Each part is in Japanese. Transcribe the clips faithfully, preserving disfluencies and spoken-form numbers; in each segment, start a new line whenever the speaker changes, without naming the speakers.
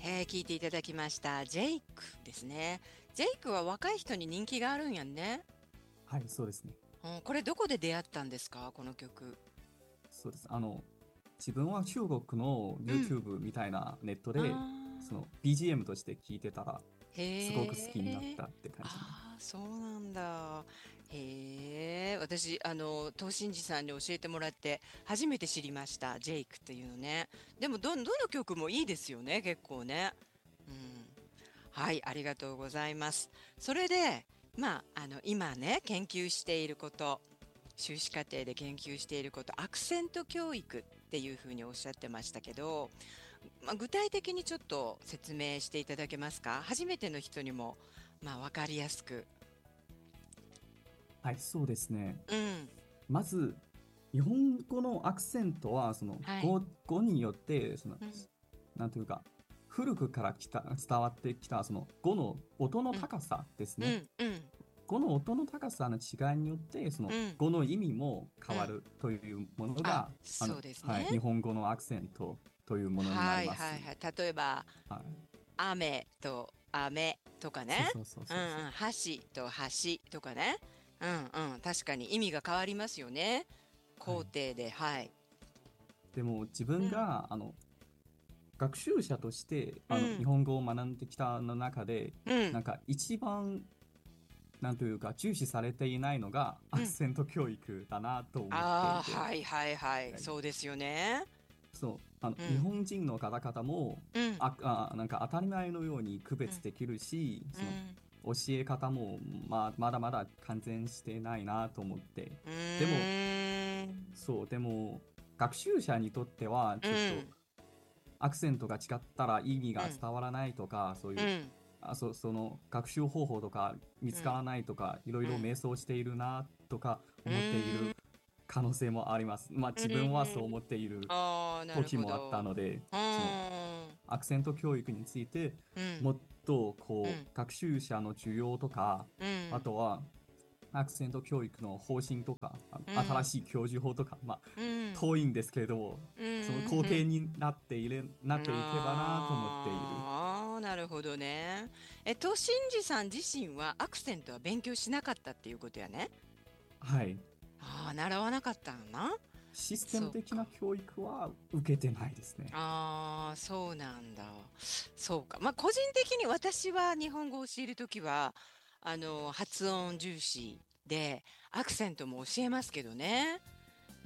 えー聞いていただきました。ジェイクですね。ジェイクは若い人に人気があるんやんね。
はい、そうですね。
うん、これどこで出会ったんですかこの曲。
そうです。あの、自分は中国の
うん。
YouTube みたいなネットで、そ
あ
の ビージーエム として聞いてたら、
ー。
すごく好きになっ
へえ。
たって感じね。
ああ、そうなんだ。へえ。私、あの、東進寺さんに教えてもらって、初めて知りました。ジェイクっていうのね。でも、ど、どの曲もいいですよね、結構ね。うん。はい、ありがとうございます。それで、まあ、あの、今ね、研究していること、修士課程で研究していること、アクセント教育っていうふうにおっしゃってましたけど、まあ、具体的にちょっと説明していただけますか？初めての人にも、まあ、わかりやすく。
はい、そうですね。
うん。
まず、日本語のアクセントは、その
はい。
語、語によって、その、
うん。
なんというか、古くから来た、伝わってきた、その語の音の
うん。
高さですね。
うん。うん。
語の音の高さの違いによって、その
うん。
語の意味も変わ
うん。
るというもの
あ、
が、あの、
そうです
はい、
ね。
日本語のアクセントというものにな
はい
ります。
はいはい。例えば、
はい。
雨と雨とかね。
そうそうそう
うん
そうそう。
うん。箸と箸とかね。うんうん。確かに意味が変わりますよね。
はい。
工程で。はい。
でも自
うん。
分が、あの、学習者として、あの、日
うん。
本語を学んできたの中で、
うん。
なんか一番、なんというか、重視されていないのが、ア
うん。
クセント教育だなと思って
ああ、
いて、
はいはいはい。
はい。
そうですよね。
そう、あの、日
うん。
本人の方々も、
うん。
あ、あ、なんか当たり前のように区
うん。
別できるし、その、
うん。
教え方も、まあ、まだまだ完全してないなと思って。
う
でも、
ーん。
そう、でも、学習者にとっては、
う
ちょっと、
ん。
アクセントが違ったら意味が
うん。
伝わらないとか、そういう、
うん。
あ、そ、その学習方法とか見
うん。
つからないとか、いろいろ
うん。
迷走しているなとか
う
思っている
ーん。
可能性もあります。まあ
う
自分はそう
ーん。
思っている
ああ、なる
時もあった
ほど。
ので、
う
その
ーん。
アクセント教育について
うん。
もっとこう
うん。
学習者の需要とか、
うん。
あとはアクセント教育の方針とか、あ
うん。
新しい教授法とか、まあ
うん。
遠いんですけれども、
う
その後継
ん。
になっている、なっていけばなと思っている。
ああ、なるほどね。えっと、シンジさん自身はアクセントは勉強しなかったっていうことやね。
はい。
ああ、習わなかったんだな。
システム
そうか。
的な教育は受けてないですね。
ああ、そうなんだ。そうか。まあ、個人的に私は日本語を教えるときは、あの、発音重視で、アクセントも教えますけどね。うん。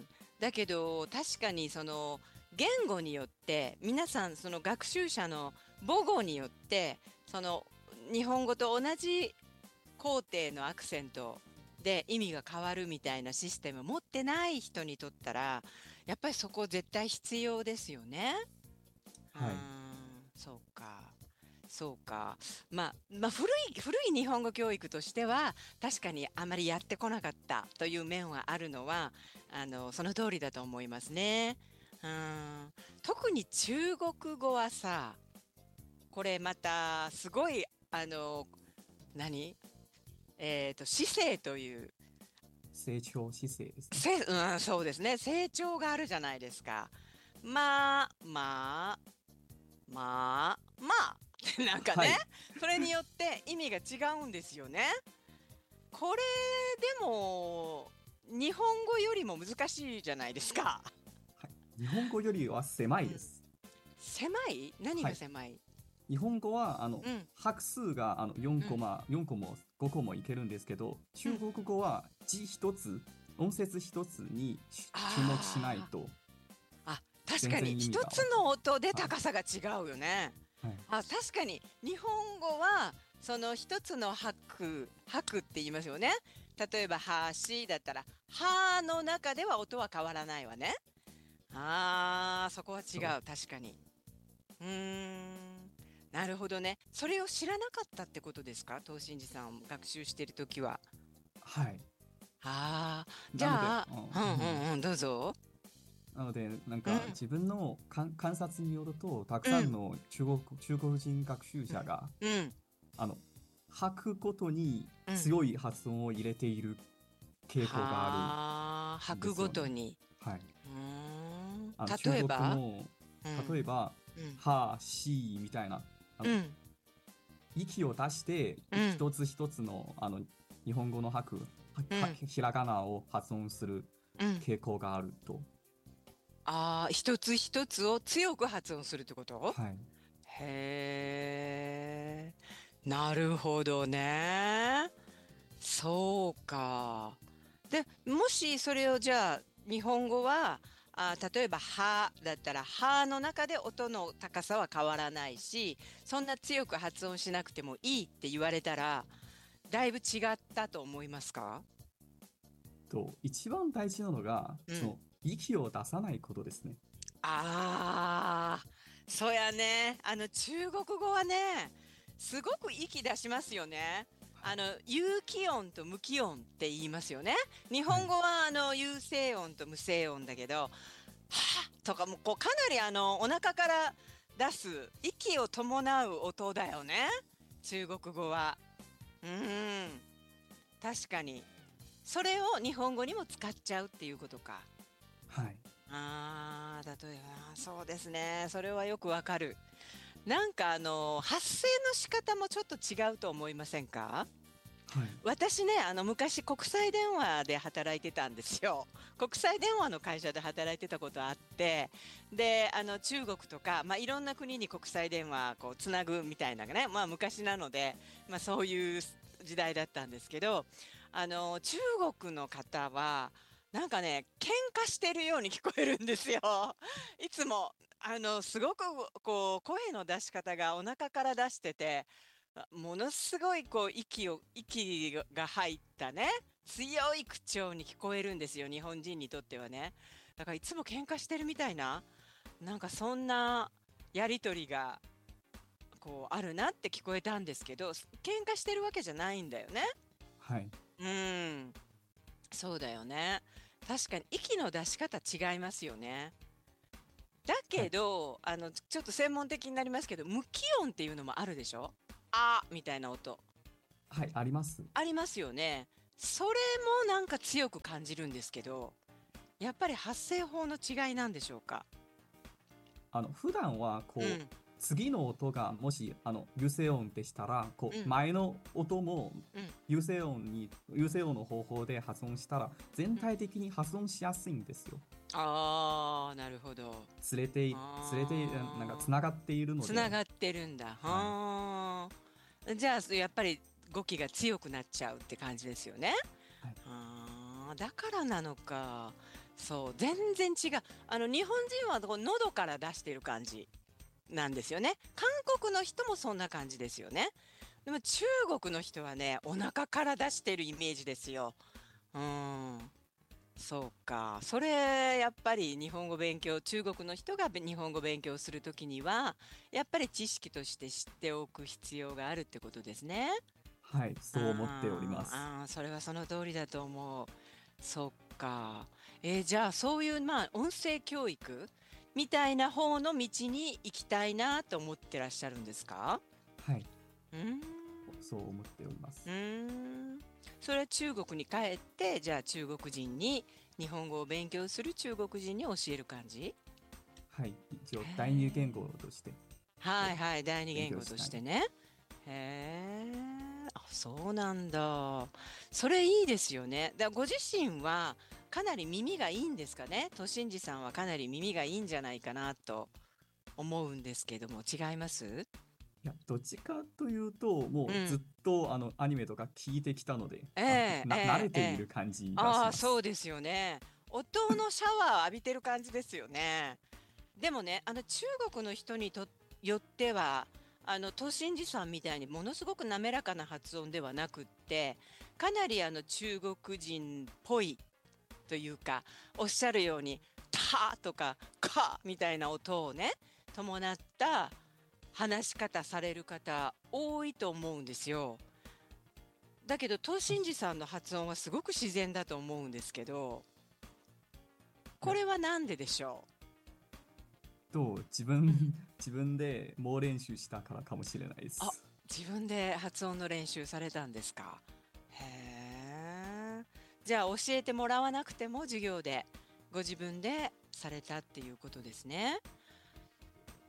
だけど、確かにその、言語によって、皆さん、その学習者の母語によって、その、日本語と同じ工程のアクセントで意味が変わるみたいなシステム持ってない人にとったら、やっぱりそこ絶対必要ですよね。うー
はい。
ん、そうか。そうか。まあ、まあ、古い、古い日本語教育としては、確かにあまりやってこなかったという面はあるのは、あの、その通りだと思いますね。うん。特に中国語はさ、これまた、すごい、あの、何えっと、姿勢という、
成長姿勢ですね。
せ、うん、そうですね。成長があるじゃないですか。まあ、まあ、まあ、まあ、ってなんかね、
はい。
それによって意味が違うんですよね。これ、でも、日本語よりも難しいじゃないですか。
はい。日本語よりは狭
うん。
いです。
狭い何
はい。
が狭い？
日本語は、あの、
うん、
拍数が、あの、4
うん、
コマ、よんこもごこもいけるんですけど、
うん。
中国語は字一つ、音節一つにし注目しない
あ
と、
あ、あ、確かに
全然意味
一つ
がわかる。
の音で
はい。
高さが違うよね。
はい。
あ、確かに日本語はその一つの拍、拍って言いますよね。例えば、はしだったら、はの中では音は変わらないわね。ああ、そこは違
そう。
う。確かに。うーん。なるほどね。それを知らなかったってことですか東進寺さん学習してるときは。
はい。
ああ、じ
なので、
ゃあ、
うん、
うん
うん。
うんうん、どうぞ。
なので、なん
うん、
か自分の観観察によると、たく
うん、
さんの中国、中国人学習
うん、
者が、
うん、
あの、吐くことに
うん。
強い発音を入れている傾向がある
はあ、
んで
拍ご
すよね。
とに。
はい。
うーん。
あの中
例えば
国の、
うん、
例えば、
うん、
は、しみたいな、あの
うん、
息を出して
うん、
一つ一つのあの日本語の吐くはは
うん、
ひらがなを発音する
うん。
傾向があると。
ああ、一つ一つを強く発音するってこと？
はい。
へえ、なるほどね。そうか。で、もしそれをじゃあ、日本語は、あ、例えば、はだったら、はの中で音の高さは変わらないし、そんな強く発音しなくてもいいって言われたら、だいぶ違ったと思いますか？
と一番大事なのが
うん。
その息を出さないことですね。
ああ、そうやね。あの、中国語はね、すごく息出しますよね。
はい。
あの、有気音と無気音って言いますよね。日
はい。
本語はあの、有声音と無声音だけど、はぁとかもこう、かなりあの、お腹から出す息を伴う音だよね。中国語は。うーん、確かに。それを日本語にも使っちゃうっていうことか。
はい。
ああ、例えば、そうですね。それはよくわかる。なんかあの、発声の仕方もちょっと違うと思いませんか？
はい。
私ね、あの、昔国際電話で働いてたんですよ。国際電話の会社で働いてたことあって、で、あの、中国とか、まあ、いろんな国に国際電話、こう、つなぐみたいなね、まあ、昔なので、まあ、そういう時代だったんですけど、あの、中国の方は、なんかね、喧嘩してるように聞こえるんですよ。いつも。あの、すごく、こう、声の出し方がお腹から出してて、あものすごいこう息を、息が入ったね、強い口調に聞こえるんですよ、日本人にとってはね。だからいつも喧嘩してるみたいな、なんかそんなやりとりがこうあるなって聞こえたんですけど、喧嘩してるわけじゃないんだよね。
はい。
うん、そうだよね。確かに息の出し方違いますよね。だけ
はい。
ど、あの、ちょっと専門的になりますけど、無気音っていうのもあるでしょ？あみたいな音。
はい。あります。
ありますよね。それもなんか強く感じるんですけど、やっぱり発声法の違いなんでしょうか。
あの普段はこう
うん、
次の音がもしあの有声音でしたらこ
うん、
う前の音も
うん、
有声音に有声音の方法で発音したら全
うん。
体的に発音しやすいんですよ。
ああ、なるほど。
連れて連れてなんか
ああ、
つながっているので。
つながってるんだ。
はい。
はあ。じゃあ、やっぱり語気が強くなっちゃうって感じですよね。
はい。
ああ、だからなのか。そう、全然違う。あの、日本人はこう喉から出してる感じなんですよね。韓国の人もそんな感じですよね。でも中国の人はね、お腹から出してるイメージですよ。うん。そうか。それ、やっぱり日本語勉強、中国の人がべ日本語勉強するときには、やっぱり知識として知っておく必要があるってことですね。
はい、そう思っております。
あーあー、それはその通りだと思う。そっか。えーじゃあ、そういう、まあ、音声教育みたいな方の道に行きたいなと思ってらっしゃるんですか？
はい、
うーん。
そう思っておりま
う
す。
ーん。それは中国に帰って、じゃあ中国人に、日本語を勉強する中国人に教える感じ？
はい、一応
へ
第二言
え。
語としてこう
はいはい、第二
勉
言語
強したい。
としてね。へえ。あ、そうなんだ。それいいですよね。だご自身はかなり耳がいいんですかね。としんじさんはかなり耳がいいんじゃないかなと思うんですけども、違います？
いや、どっちかというと、もうずっ
うん。
とあのアニメとか聞いてきたので、
え
あの
え、え
な慣れ
え、ええ。
ている感じがし
ああ、
ます。
そうですよね。音のシャワー浴びてる感じですよね。でもね、あの中国の人にとよっては、あの、東進寺さんみたいにものすごく滑らかな発音ではなくって、かなりあの中国人っぽいというか、おっしゃるように、たとかかみたいな音をね、伴った話し方される方多いと思うんですよ。だけど、東進寺さんの発音はすごく自然だと思うんですけど、
いや、
これはなんででしょ
と自
う？うん。
分自分で猛練習したからかもしれないで
あ、
す。
自分で発音の練習されたんですか？へえ。じゃあ教えてもらわなくても授業でご自分でされたっていうことですね。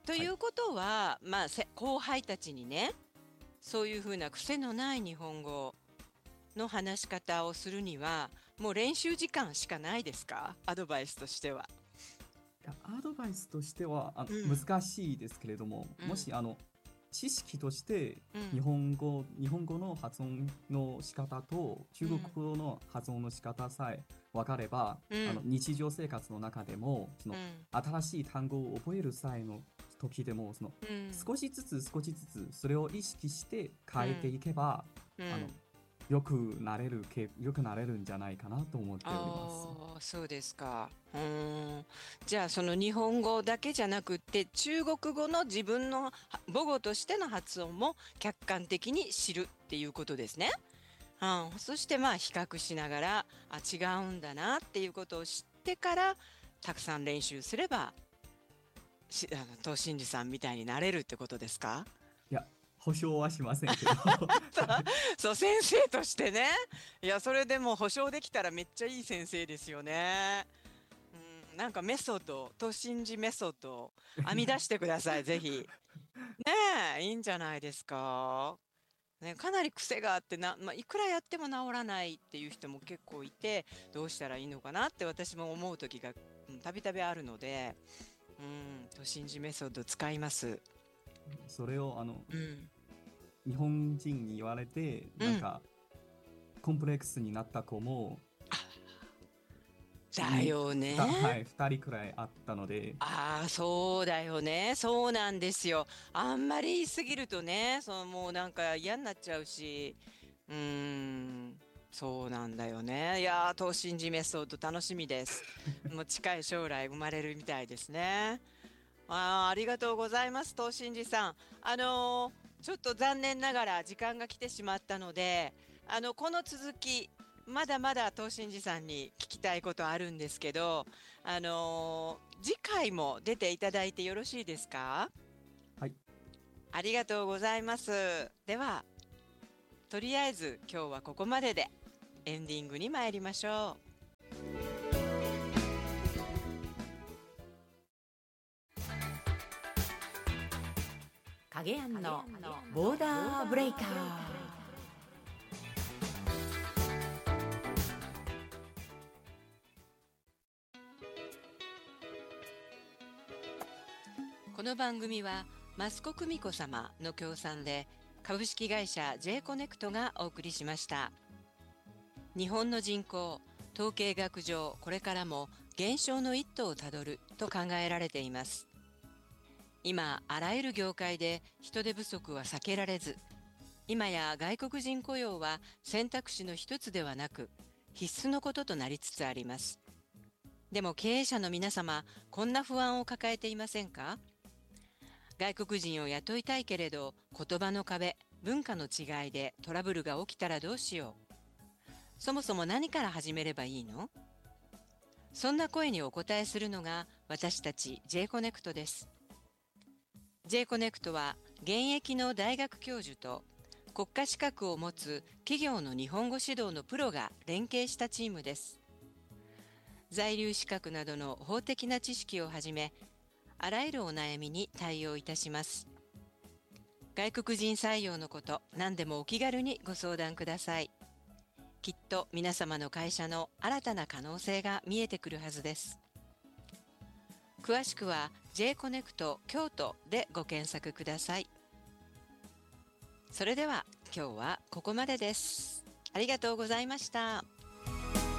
と
はい。
いうことは、まあ、せ後輩たちにね、そういうふうな癖のない日本語の話し方をするには、もう練習時間しかないですか？アドバイスとしては。
いや、アドバイスとしてはあ
うん、
の難しいですけれども、
うん、
もしあの知識として日
うん、
本語、日本語の発音の仕方と中国
うん、
語の発音の仕方さえ分かれば、あの
うん、
日常生活の中でもその
うん、
新しい単語を覚える際の時でもその
うん、
少しずつ少しずつそれを意識して変えて
うん、
いけば、あの
うん。
よくなれるけ、よくなれるんじゃないかなと思っております。
ああ、そうですか。うーん。じゃあ、その日本語だけじゃなくって、中国語の自分のは母語としての発音も客観的に知るっていうことですね。うん。そしてまあ比較しながら、あ、違うんだなっていうことを知ってから、たくさん練習すれば、し、あの、東進寺さんみたいになれるってことですか？
いや、保証はしませんけど、
そう、
はい。
そう、先生としてね。いや、それでも保証できたらめっちゃいい先生ですよね。うん、なんかメソッド、と信じメソッドを編み出してください、ぜひ。ねえ、いいんじゃないですか。ね、かなり癖があってな、まあ、いくらやっても治らないっていう人も結構いて、どうしたらいいのかなって私も思う時がうんたびたびあるので、うん、と信じメソッド使います。
それをあの
うん。
日本人に言われて、
うん。
なんかコンプレックスになった子も
だ
に、
よね。
ふた、はい、ふたりくらいあったので、
ああ、そうだよね。そうなんですよ。あんまり言い過ぎるとね、そのもうなんか嫌になっちゃうし、うーん、そうなんだよね。いやー、投信寺メソッド楽しみです。もう近い将来生まれるみたいですね。あー、ありがとうございます、投信寺さん。あのーちょっと残念ながら時間が来てしまったので、あの、この続き、まだまだ投信寺さんに聞きたいことあるんですけど、あのー次回も出ていただいてよろしいですか？
はい、
ありがとうございます。では、とりあえず今日はここまででエンディングに参りましょう。影庵のボーダーブレイカー。この番組は増子久美子様の協賛で株式会社 J コネクトがお送りしました。日本の人口、統計学上これからも減少の一途をたどると考えられています。今、あらゆる業界で人手不足は避けられず、今や外国人雇用は選択肢の一つではなく、必須のこととなりつつあります。でも経営者の皆様、こんな不安を抱えていませんか？外国人を雇いたいけれど、言葉の壁、文化の違いでトラブルが起きたらどうしよう。そもそも何から始めればいいの？そんな声にお答えするのが私たち J コネクトです。J コネクトは現役の大学教授と国家資格を持つ企業の日本語指導のプロが連携したチームです。在留資格などの法的な知識をはじめ、あらゆるお悩みに対応いたします。外国人採用のこと、何でもお気軽にご相談ください。きっと皆様の会社の新たな可能性が見えてくるはずです。詳しくは J コネクト京都でご検索ください。それでは今日はここまでです。ありがとうございました。